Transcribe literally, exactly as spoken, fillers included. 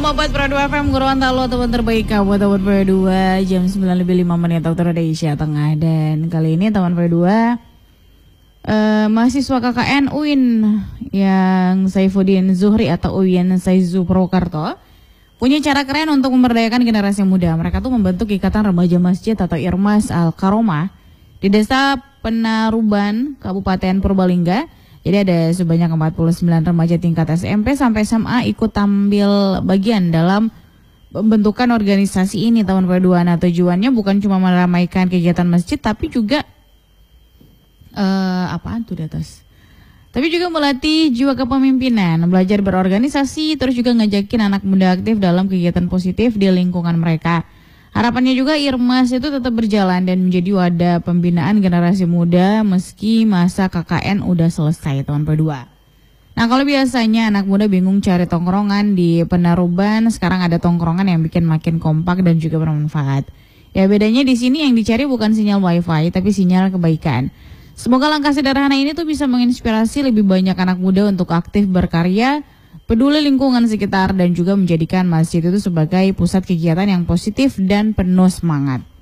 koma empat Pro dua F M Gorontalo, teman terbaik kamu teman Pro dua, jam sembilan lebih lima menit waktu Indonesia Tengah. Dan kali ini teman Pro dua uh, mahasiswa K K N U I N yang Saifuddin Zuhri atau U I N Saizu Purwokerto punya cara keren untuk memberdayakan generasi muda. Mereka tuh membentuk Ikatan Remaja Masjid atau Irmas Al-Karomah di Desa Penaruban, Kabupaten Purbalingga. Jadi ada sebanyak empat puluh sembilan remaja tingkat S M P sampai S M A ikut tampil bagian dalam pembentukan organisasi ini tahun kedua. Nah, tujuannya bukan cuma meramaikan kegiatan masjid, tapi juga uh, apaan tuh di atas? Tapi juga melatih jiwa kepemimpinan, belajar berorganisasi, terus juga ngajakin anak muda aktif dalam kegiatan positif di lingkungan mereka. Harapannya juga Irmas itu tetap berjalan dan menjadi wadah pembinaan generasi muda meski masa K K N udah selesai tahun kedua. Nah, kalau biasanya anak muda bingung cari tongkrongan di Penaruban, sekarang ada tongkrongan yang bikin makin kompak dan juga bermanfaat. Ya, bedanya di sini yang dicari bukan sinyal wifi tapi sinyal kebaikan. Semoga langkah sederhana ini tuh bisa menginspirasi lebih banyak anak muda untuk aktif berkarya, peduli lingkungan sekitar, dan juga menjadikan masjid itu sebagai pusat kegiatan yang positif dan penuh semangat.